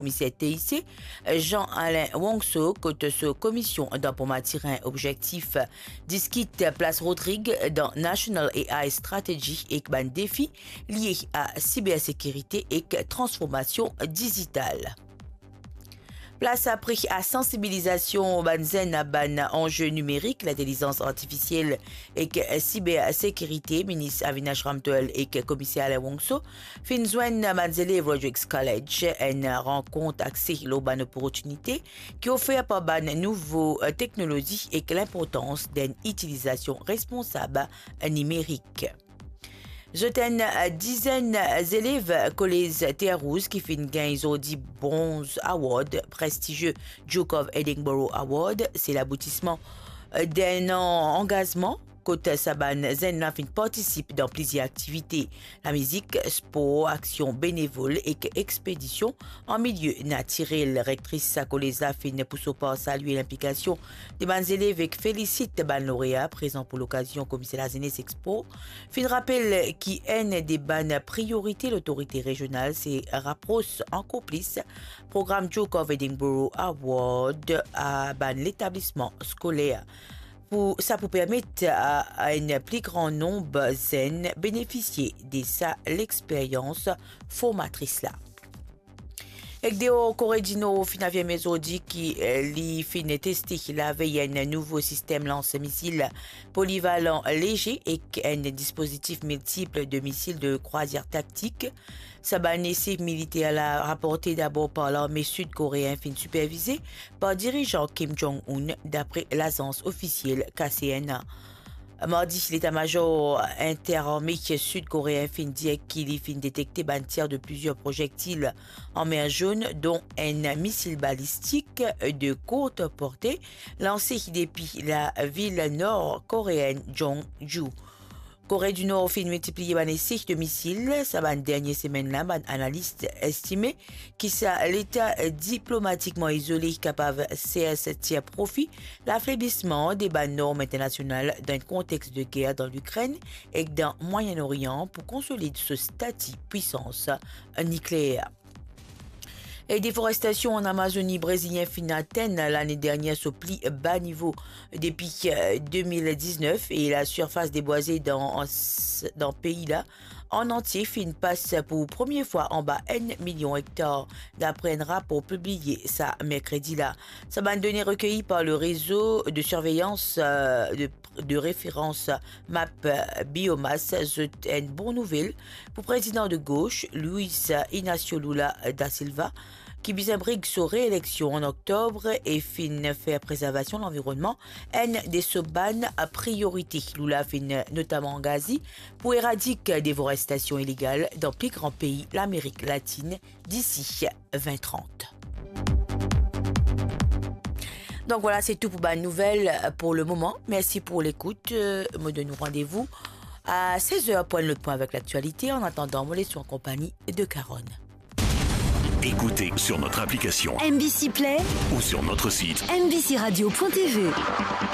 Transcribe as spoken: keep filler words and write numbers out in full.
commissaire T I C, Jean-Alain Wongso, côté ce commission dans pour matière un objectif discute place Rodrigue dans National A I Strategy et ban défi lié à cybersécurité et transformation digitale. Place après à sensibilisation banzen à ban enjeux numériques, l'intelligence artificielle et cybersécurité, ministre Avinash Ramtoel et commissaire Alain Wongso, finzwen banzele Rodrigues College, une rencontre axée l'auban opportunité qui offre par ban nouveau technologie et l'importance d'une utilisation responsable numérique. Je t'en dizaines d'élèves collège Terrouz qui fin gagné aujourd'hui bronze award prestigieux Duke of Edinburgh Award. C'est l'aboutissement d'un engagement. Côté Saban Zen fin participe dans plusieurs activités, la musique, sport, action bénévole et expédition en milieu naturel. Rectrice Sakoleza fin pour par saluer l'implication des bons élèves et félicite ban lauréats présents pour l'occasion commissaire Zenes Expo. Fin rappel qui est des bonnes priorités l'autorité régionale c'est rapproche en complice programme Duke of Edinburgh Award à ban l'établissement scolaire. Pour, ça pour permettre à, à un plus grand nombre zen bénéficier de ça l'expérience formatrice là. Et de Corredino finavie mesodi qui li fin testé la veille un nouveau système lance-missile polyvalent léger et un dispositif multiple de missiles de croisière tactique. Ça banissé militaire l'a rapporté d'abord par l'armée sud-coréenne fin supervisée par dirigeant Kim Jong-un d'après l'agence officielle K C N A. Mardi, l'état-major interarmé sud-coréen fin dit qu'il fin détecté ban tir de plusieurs projectiles en mer Jaune, dont un missile balistique de courte portée lancé depuis la ville nord-coréenne Jongju. Corée du Nord fin multiplié ban essai de missiles, ça ban dernière semaine là, ban analyste estimé qui ça l'état diplomatiquement isolé capable de tirer profit l'affaiblissement des ban normes internationales dans un contexte de guerre dans l'Ukraine et dans le Moyen-Orient pour consolider ce statut puissance nucléaire. Et déforestation en Amazonie brésilienne fin atteint l'année dernière se plie bas niveau depuis deux mille dix-neuf et la surface déboisée dans dans le pays là en entier fin passe pour première fois en bas un million hectares d'après un rapport publié ça mercredi là. Ça va donné recueilli par le réseau de surveillance de, de référence Map Biomasse. C'est une bonne nouvelle pour le président de gauche Luiz Inácio Lula da Silva qui bisabrigue sa réélection en octobre et fin faire préservation de l'environnement, une des sobanes à priorité. Lula fin notamment engagé pour éradiquer la déforestation illégale dans plus grand pays, l'Amérique latine, d'ici vingt trente. Donc voilà, c'est tout pour ma nouvelle pour le moment. Merci pour l'écoute. Euh, me donne rendez-vous à seize heures, point le point avec l'actualité. En attendant, moi, je suis en compagnie de Caronne. Écoutez sur notre application M B C Play ou sur notre site m b c radio point t v.